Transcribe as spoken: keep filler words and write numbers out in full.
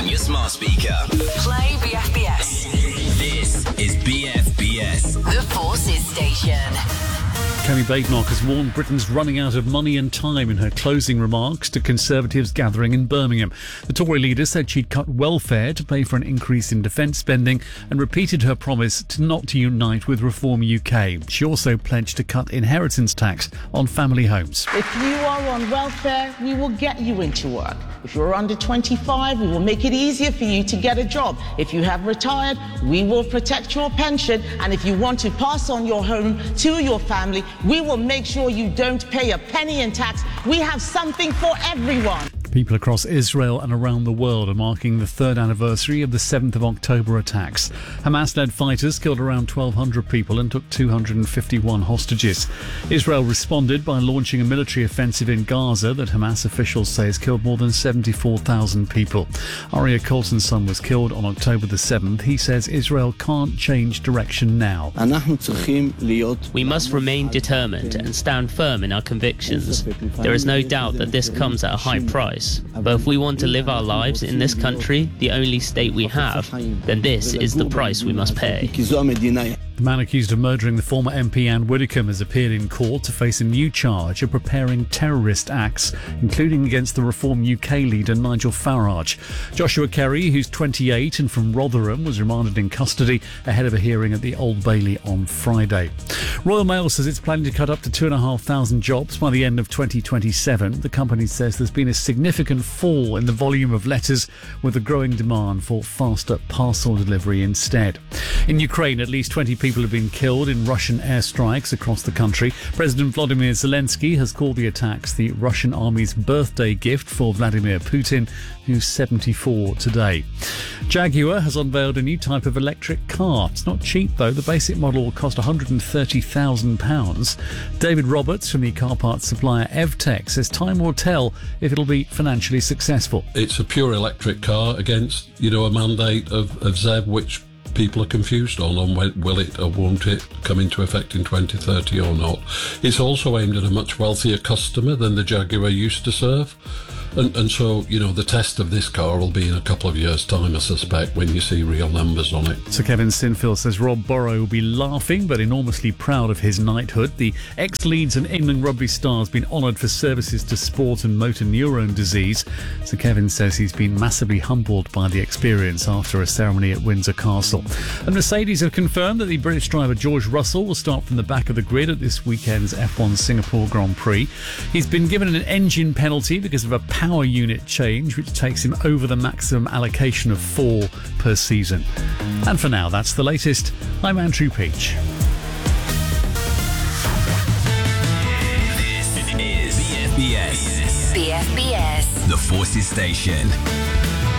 on your smart speaker. Play B F B S. This is B F B S. The Forces Station. Kemi Badenoch has warned Britain's running out of money and time in her closing remarks to Conservatives gathering in Birmingham. The Tory leader said she'd cut welfare to pay for an increase in defence spending and repeated her promise to not to unite with Reform U K. She also pledged to cut inheritance tax on family homes. If you are on welfare, we will get you into work. If you're under twenty-five, we will make it easier for you to get a job. If you have retired, we will protect your pension. And if you want to pass on your home to your family, we will make sure you don't pay a penny in tax. We have something for everyone. People across Israel and around the world are marking the third anniversary of the seventh of October attacks. Hamas-led fighters killed around twelve hundred people and took two hundred fifty-one hostages. Israel responded by launching a military offensive in Gaza that Hamas officials say has killed more than seventy-four thousand people. Aria Colson's son was killed on October the seventh. He says Israel can't change direction now. We must remain determined and stand firm in our convictions. There is no doubt that this comes at a high price. But if we want to live our lives in this country, the only state we have, then this is the price we must pay. The man accused of murdering the former M P Anne Widdecombe has appeared in court to face a new charge of preparing terrorist acts, including against the Reform U K leader Nigel Farage. Joshua Kerry, who's twenty-eight and from Rotherham, was remanded in custody ahead of a hearing at the Old Bailey on Friday. Royal Mail says it's planning to cut up to two thousand five hundred jobs by the end of twenty twenty-seven. The company says there's been a significant fall in the volume of letters, with a growing demand for faster parcel delivery instead. In Ukraine, at least twenty people have been killed in Russian airstrikes across the country. President Vladimir Zelensky has called the attacks the Russian army's birthday gift for Vladimir Putin, who's seventy-four today. Jaguar has unveiled a new type of electric car. It's not cheap, though. The basic model will cost one hundred thirty thousand pounds. David Roberts from the car parts supplier Evtech says time will tell if it'll be financially successful. It's a pure electric car against, you know, a mandate of, of Z E V, which people are confused on, on when, will it or won't it come into effect in twenty thirty or not. It's also aimed at a much wealthier customer than the Jaguar used to serve. And, and so, you know, the test of this car will be in a couple of years' time, I suspect, when you see real numbers on it. Sir Kevin Sinfield says Rob Burrow will be laughing but enormously proud of his knighthood. The ex-Leeds and England rugby star has been honoured for services to sport and motor neurone disease. Sir Kevin says he's been massively humbled by the experience after a ceremony at Windsor Castle. And Mercedes have confirmed that the British driver George Russell will start from the back of the grid at this weekend's F one Singapore Grand Prix. He's been given an engine penalty because of a power unit change, which takes him over the maximum allocation of four per season. And for now, that's the latest. I'm Andrew Peach. This is B F B S. B F B S. The Forces Station.